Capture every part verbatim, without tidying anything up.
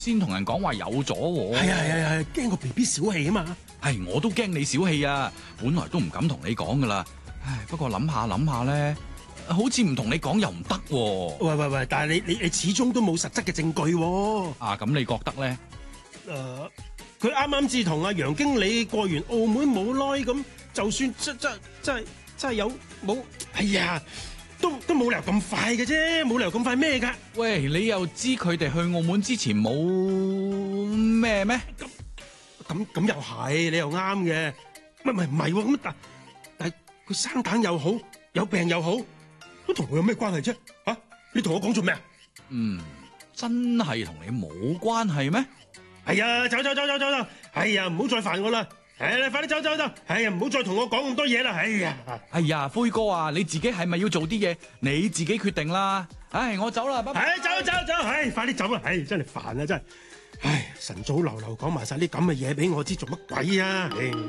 先同人講話有咗喎。 係啊係啊係，驚個 B B 小氣啊嘛。 係，我都驚你小氣啊，本來都唔敢同你講噶啦。唉，不過諗下諗下咧，好似唔同你講又唔得喎。 喂喂喂，但係你你你始終都冇實質嘅證據喎。 啊，咁你覺得咧？ 誒、呃，佢啱啱至同阿楊經理過完澳門冇耐咁，就算真真真係真係有冇？哎呀，都都冇理由咁快嘅啫，冇理由咁快咩㗎？ 喂，你又知佢哋去澳門之前冇咩咩？ 咁咁咁又係，你又啱嘅。唔係唔係唔係喎，咁但但係佢生蛋又好，有病又好，都同佢有咩關係啫？嚇、啊，你同我講做咩啊？ 嗯，真係同你冇關係咩？ 係啊，走走走走走走，哎呀，唔好再煩我啦！誒，你快啲走走走！哎呀，唔好再同我講咁多嘢啦！哎呀， 哎呀，輝哥啊，你自己係咪要做啲嘢？你自己決定啦！唉，我走啦，拜拜。 唉，走走走，唉，快啲走啦！唉，真係煩啊，真係！唉，晨早流流講埋晒啲咁嘅嘢俾我知，做乜鬼啊？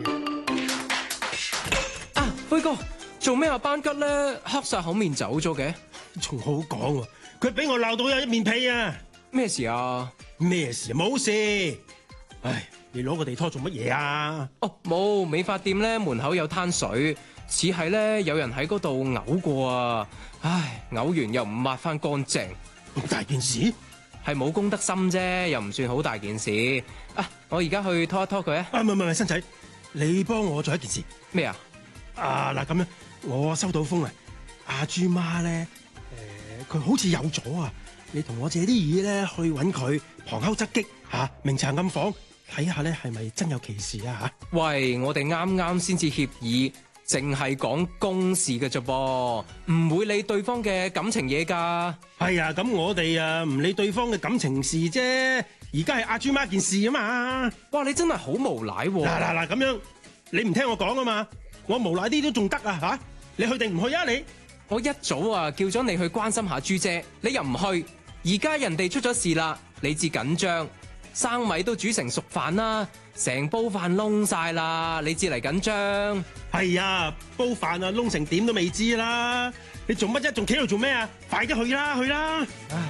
啊，輝哥，做咩阿班吉咧黑晒口面走咗嘅？ 仲好講喎，佢俾我鬧到有一面屁啊！ 咩事啊？ 咩事？冇事。唉，你攞個地拖做乜嘢啊？ 哦，冇，美髮店咧門口有灘水，似係咧有人喺嗰度嘔過啊！唉，嘔完又唔抹翻乾淨， 咁大件事？ 係冇公德心啫，又唔算好大件事。啊，我而家去拖一拖佢啊！ 啊，唔係唔係，新仔，你幫我做一件事。 咩啊？ 啊嗱，咁樣，我收到風啊，阿豬媽咧，誒，佢好似有咗啊！你同我借啲嘢咧，去揾佢旁敲側擊嚇，明查暗訪，睇下咧係咪真有其事啊嚇！ 喂，我哋啱啱先至協議，淨係講公事嘅啫噃，唔會理對方嘅感情嘢㗎。 係啊，咁我哋啊唔理對方嘅感情事啫，而家係阿豬媽件事啊嘛！ 哇，你真係好無賴喎！ 嗱嗱嗱，咁樣你唔聽我講啊嘛，我無賴啲都仲得啊嚇！你去定唔去啊你？ 我一早啊叫咗你去關心下豬姐，你又唔去。而家人哋出咗事啦，你至緊張，生米都煮成熟飯啦，成煲飯燶晒啦，你至嚟緊張。 係啊，煲飯啊燶成點都未知啦，你做乜啫？仲企喺度做咩啊？快啲去啦，去啦！唉，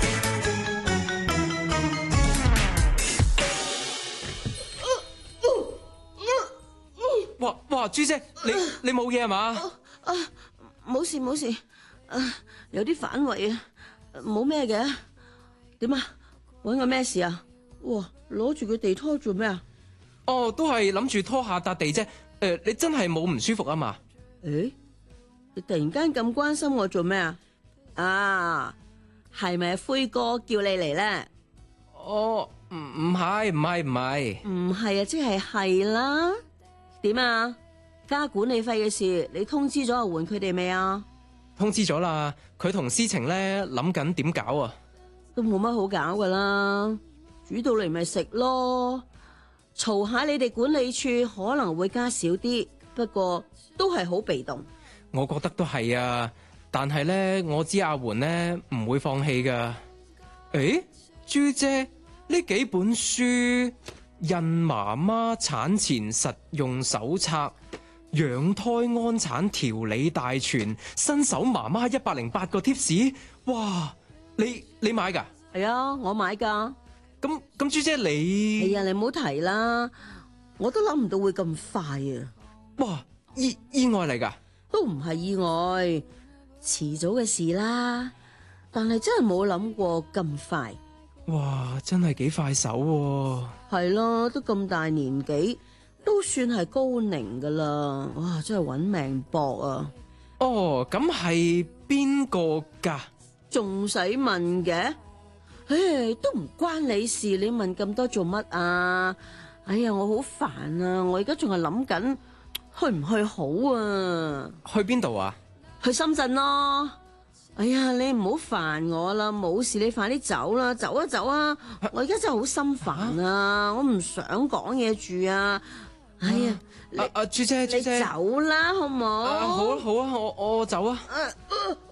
哇哇，豬姐，你你冇嘢係嘛？ 啊，冇事冇事，啊，有啲反胃啊。冇咩嘅，點啊？搵我咩事啊？哇，攞住個地拖做咩啊？ 哦，都係諗住拖下笪地啫。誒、呃，你真係冇唔舒服啊嘛？ 誒，你突然間咁關心我做咩啊？啊，係咪灰哥叫你嚟咧？ 哦，唔唔係唔係唔係， 唔係啊，即係係啦。點啊？加管理費嘅事，你通知咗阿媛佢哋未啊？ 通知咗啦，佢同思晴咧諗緊點搞啊， 都冇乜好搞噶啦，煮到嚟咪食咯，嘈下你哋管理處可能會加少啲，不過都係好被動。 我覺得都係啊，但係咧我知阿媛咧唔會放棄噶。誒，豬姐呢幾本書，孕媽媽產前實用手冊。養胎安產調理大全，新手媽媽一百零八個 tips，哇！你你買噶？ 係啊，我買噶。 咁咁，豬姐你？ 係啊，你唔好提啦，我都諗唔到會咁快啊！ 哇，意意外嚟噶？ 都唔係意外，遲早嘅事啦。但係真係冇諗過咁快。 哇，真係幾快手喎！ 係咯，都咁大年紀。都算係高齡噶啦，哇！真係揾命搏啊！ 哦，咁係邊個噶？ 仲使問嘅？唉，都唔關你事，你問咁多做乜啊？哎呀，我好煩啊！我而家仲係諗緊去唔去好啊？ 去邊度啊？ 去深圳咯！哎呀，你唔好煩我啦，冇事你快啲走啦，走啊走啊！我而家真係好心煩啊，我唔想講嘢住啊！哎呀， 阿阿豬姐，豬姐， 你走啦，好唔好？ 啊，好啊好啊，我我走啊。 啊啊